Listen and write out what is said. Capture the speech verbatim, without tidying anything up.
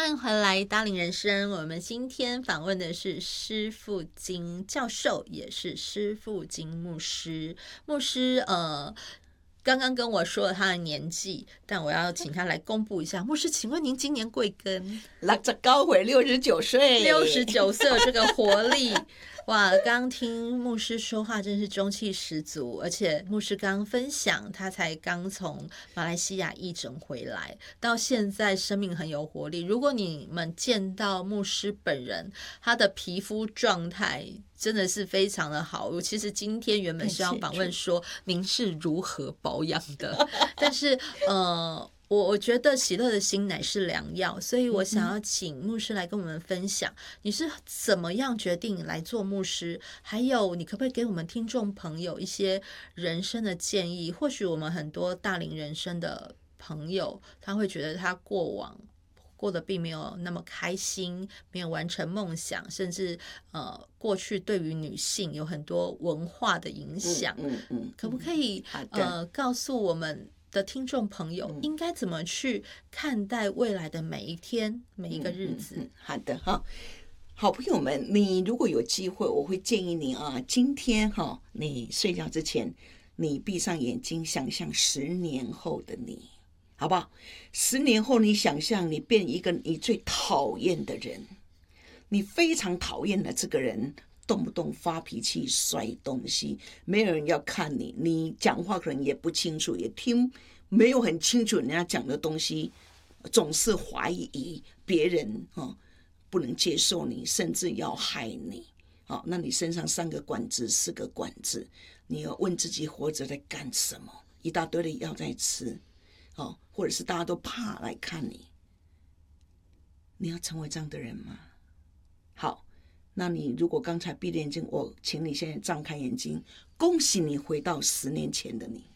欢迎回来搭领人生，我们今天访问的是施富金教授，也是施富金牧师。牧师呃刚刚跟我说了他的年纪，但我要请他来公布一下。牧师，请问您今年贵庚？ 六十九岁，六十九岁， 六十九岁有这个活力。哇，刚听牧师说话真是中气十足，而且牧师刚分享他才刚从马来西亚义诊回来，到现在生命很有活力。如果你们见到牧师本人，他的皮肤状态真的是非常的好。我其实今天原本是要访问说您是如何保养的，但是呃我我觉得喜乐的心乃是良药，所以我想要请牧师来跟我们分享，你是怎么样决定来做牧师？还有，你可不可以给我们听众朋友一些人生的建议？或许我们很多大龄人生的朋友，他会觉得他过往过得并没有那么开心，没有完成梦想，甚至呃，过去对于女性有很多文化的影响。 嗯嗯嗯、 可不可以呃告诉我们的听众朋友应该怎么去看待未来的每一天每一个日子？ 嗯嗯嗯、好的哈，好朋友们，你如果有机会，我会建议你啊，今天哈，你睡觉之前，你闭上眼睛，想象十年后的你，好不好？十年后，你想象你变一个你最讨厌的人，你非常讨厌的这个人。动不动发脾气摔东西，没有人要看你，你讲话可能也不清楚，也听没有很清楚人家讲的东西，总是怀疑别人、哦、不能接受你，甚至要害你、哦、那你身上三个管子四个管子，你要问自己活着在干什么，一大堆的药在吃、哦、或者是大家都怕来看你，你要成为这样的人吗？好，那你如果刚才闭着眼睛，我请你现在张开眼睛，恭喜你回到十年前的你。